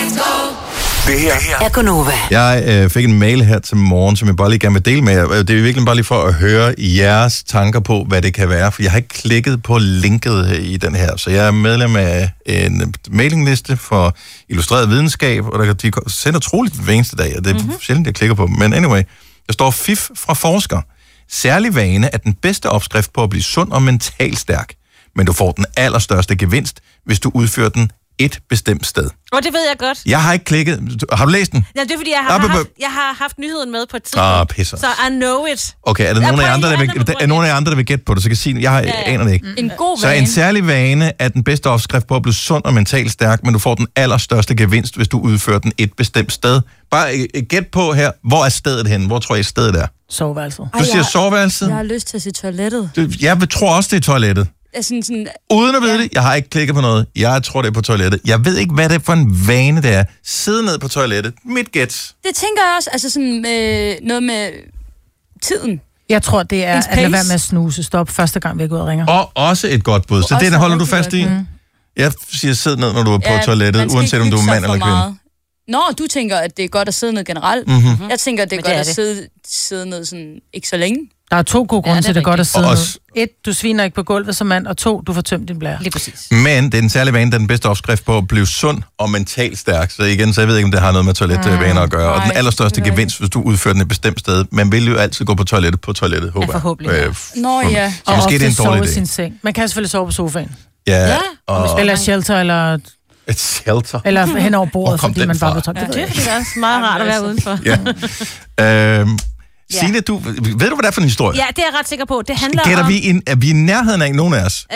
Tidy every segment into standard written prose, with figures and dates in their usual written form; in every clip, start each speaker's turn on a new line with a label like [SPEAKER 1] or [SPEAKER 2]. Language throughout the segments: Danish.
[SPEAKER 1] Det her
[SPEAKER 2] er Gonova.
[SPEAKER 3] Jeg fik en mail her til morgen, som jeg bare lige gerne vil dele med jer. Det er virkelig bare lige for at høre jeres tanker på, hvad det kan være. For jeg har ikke klikket på linket i den her. Så jeg er medlem af en mailingliste for Illustreret Videnskab, og de sender troligt hver eneste dag, og det er sjældent, jeg klikker på dem. Men anyway, der står FIF fra forsker. Særlig vane er den bedste opskrift på at blive sund og mentalt stærk. Men du får den allerstørste gevinst, hvis du udfører den et bestemt sted.
[SPEAKER 4] Og det ved jeg godt.
[SPEAKER 3] Jeg har ikke klikket. Har du læst den?
[SPEAKER 4] Ja, det er fordi, jeg har haft nyheden med på et tidspunkt.
[SPEAKER 3] Pisser.
[SPEAKER 4] Så I know it.
[SPEAKER 3] Okay, er der nogen af jer andre, der vil gætte på det? Så kan sige, jeg aner det ikke.
[SPEAKER 5] En god
[SPEAKER 3] Så
[SPEAKER 5] vane.
[SPEAKER 3] en særlig vane er den bedste opskrift på at blive sund og mentalt stærk, men du får den allerstørste gevinst, hvis du udfører den et bestemt sted. Bare gæt på her, hvor er stedet henne? Hvor tror I stedet er?
[SPEAKER 6] Soveværelset.
[SPEAKER 3] Du siger soveværelset?
[SPEAKER 5] Jeg har lyst til at se toilettet.
[SPEAKER 3] Jeg tror også, det er toilettet.
[SPEAKER 5] Sådan,
[SPEAKER 3] Uden at vide det, jeg har ikke klikket på noget. Jeg tror, det er på toilettet. Jeg ved ikke, hvad det er for en vane, det er. Sidde ned på toilettet. Mit gæt.
[SPEAKER 5] det tænker jeg også, altså sådan noget med tiden.
[SPEAKER 6] Jeg tror, det er at lade være med at snuse. Stop første gang, vi går ud og ringer.
[SPEAKER 3] Og også et godt bud. Så det holder du fast i? Jeg siger, sid ned, når du er på toilettet, uanset om du er mand eller kvinde.
[SPEAKER 5] Nå, du tænker, at det er godt at sidde ned generelt. Mm-hmm. Jeg tænker, at det er godt at sidde ned sådan ikke så længe.
[SPEAKER 6] Der er 2 gode grunde til, at det er godt at sidde
[SPEAKER 3] også...
[SPEAKER 6] ned. 1, du sviner ikke på gulvet som mand, og 2, du får tømt din blære.
[SPEAKER 4] Lige præcis.
[SPEAKER 3] Men det er den særlige vane, der er den bedste opskrift på at blive sund og mentalt stærk. Så igen, så jeg ved ikke, om det har noget med toiletvaner at gøre. Og den allerstørste gevinst, hvis du udfører den et bestemt sted. Man vil jo altid gå på toilettet, håber jeg.
[SPEAKER 4] Forhåbentlig.
[SPEAKER 5] Nå ja.
[SPEAKER 6] Og
[SPEAKER 3] måske det er en dårlig idé.
[SPEAKER 6] Sin seng. Man kan selvfølgelig sove på sofaen.
[SPEAKER 3] Ja.
[SPEAKER 6] Eller shelter, eller...
[SPEAKER 3] Et shelter.
[SPEAKER 6] Eller hen over bordet, fordi man bare vil tage
[SPEAKER 4] Det er også meget rart at være udenfor.
[SPEAKER 3] Ja. Signe, ved du, hvad det er for en historie?
[SPEAKER 4] Ja, det er jeg ret sikker på. Det handler
[SPEAKER 3] Gætter
[SPEAKER 4] om...
[SPEAKER 3] er vi i nærheden af nogen af os?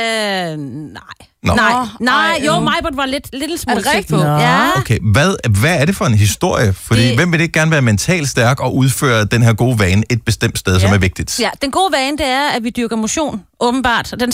[SPEAKER 4] Nej. Jo, Majbert var lidt smule
[SPEAKER 5] rigtigt?
[SPEAKER 4] på. Ja.
[SPEAKER 3] Okay, hvad er det for en historie? Fordi hvem vil ikke gerne være mentalt stærk og udføre den her gode vane et bestemt sted, som er vigtigt?
[SPEAKER 4] Ja, den gode vane, det er, at vi dyrker motion, åbenbart. Og den